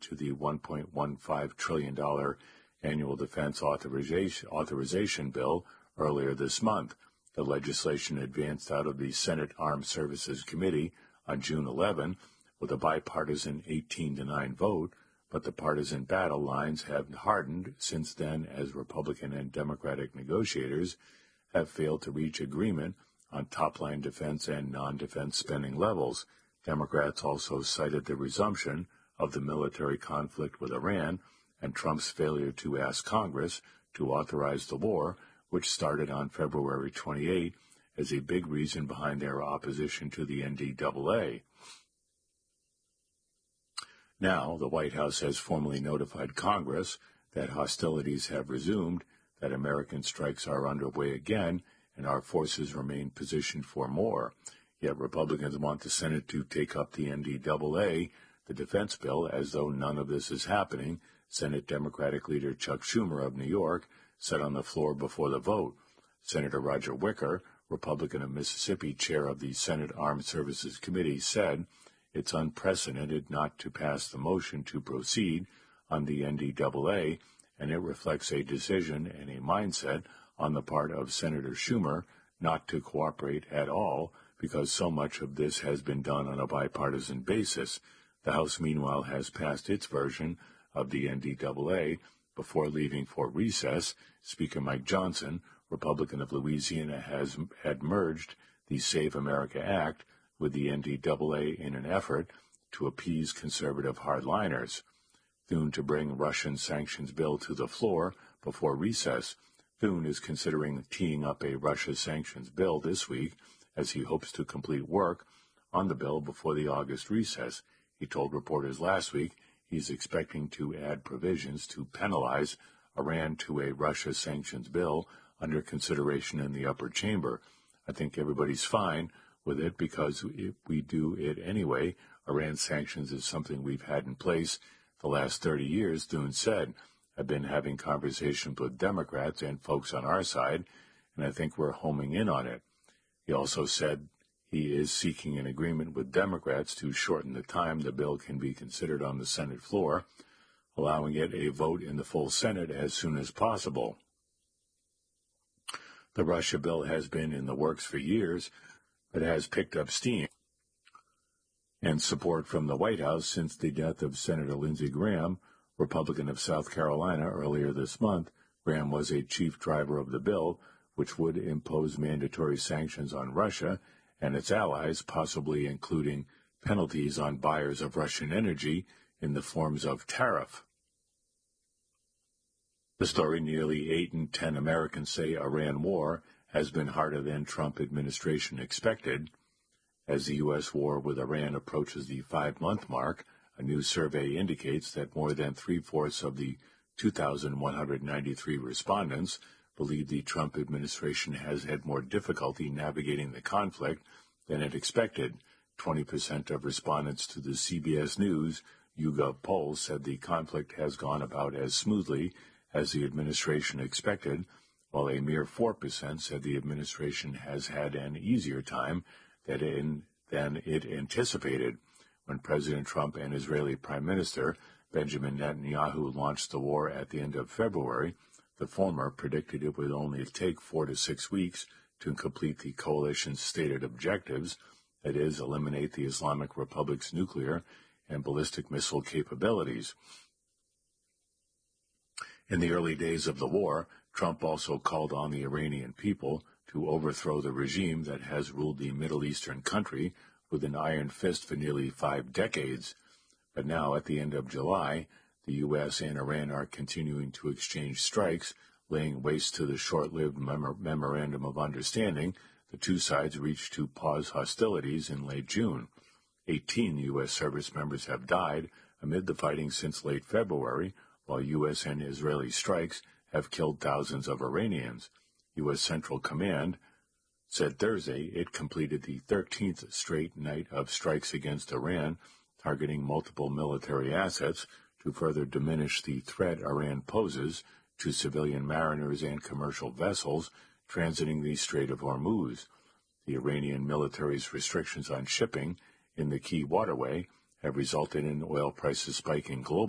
to the $1.15 trillion annual defense authorization bill earlier this month. The legislation advanced out of the Senate Armed Services Committee on June 11 with a bipartisan 18-9 vote, but the partisan battle lines have hardened since then as Republican and Democratic negotiators have failed to reach agreement on top-line defense and non-defense spending levels. Democrats also cited the resumption of the military conflict with Iran and Trump's failure to ask Congress to authorize the war, which started on February 28, as a big reason behind their opposition to the NDAA. Now, the White House has formally notified Congress that hostilities have resumed, that American strikes are underway again, and our forces remain positioned for more. Yet Republicans want the Senate to take up the NDAA, the defense bill, as though none of this is happening. Senate Democratic leader Chuck Schumer of New York said on the floor before the vote. Senator Roger Wicker, Republican of Mississippi, chair of the Senate Armed Services Committee, said it's unprecedented not to pass the motion to proceed on the NDAA, and it reflects a decision and a mindset on the part of Senator Schumer not to cooperate at all, because so much of this has been done on a bipartisan basis. The House, meanwhile, has passed its version of the NDAA before leaving for recess. Speaker Mike Johnson, Republican of Louisiana, had merged the Save America Act with the NDAA in an effort to appease conservative hardliners. Thune to bring Russian sanctions bill to the floor before recess. Thune is considering teeing up a Russia sanctions bill this week as he hopes to complete work on the bill before the August recess. He told reporters last week he's expecting to add provisions to penalize Iran to a Russia sanctions bill under consideration in the upper chamber. I think everybody's fine with it because if we do it anyway. Iran sanctions is something we've had in place the last 30 years, Thune said. I've been having conversations with Democrats and folks on our side, and I think we're homing in on it. He also said he is seeking an agreement with Democrats to shorten the time the bill can be considered on the Senate floor, allowing it a vote in the full Senate as soon as possible. The Russia bill has been in the works for years, but has picked up steam and support from the White House since the death of Senator Lindsey Graham, Republican of South Carolina, earlier this month. Graham was a chief driver of the bill, which would impose mandatory sanctions on Russia and its allies, possibly including penalties on buyers of Russian energy in the forms of tariff. The story: nearly 8 in 10 Americans say Iran war has been harder than Trump administration expected. As the U.S. war with Iran approaches the 5-month mark, a new survey indicates that more than 3/4 of the 2,193 respondents believe the Trump administration has had more difficulty navigating the conflict than it expected. 20% of respondents to the CBS News YouGov poll said the conflict has gone about as smoothly as the administration expected, while a mere 4% said the administration has had an easier time than it anticipated. When President Trump and Israeli Prime Minister Benjamin Netanyahu launched the war at the end of February, the former predicted it would only take 4 to 6 weeks to complete the coalition's stated objectives, that is, eliminate the Islamic Republic's nuclear and ballistic missile capabilities. In the early days of the war, Trump also called on the Iranian people to overthrow the regime that has ruled the Middle Eastern country with an iron fist for nearly 5 decades. But now, at the end of July, the U.S. and Iran are continuing to exchange strikes, laying waste to the short-lived Memorandum of Understanding the two sides reached to pause hostilities in late June. 18 U.S. service members have died amid the fighting since late February, while U.S. and Israeli strikes have killed thousands of Iranians. U.S. Central Command said Thursday it completed the 13th straight night of strikes against Iran, targeting multiple military assets to further diminish the threat Iran poses to civilian mariners and commercial vessels transiting the Strait of Hormuz. The Iranian military's restrictions on shipping in the key waterway have resulted in oil prices spiking globally.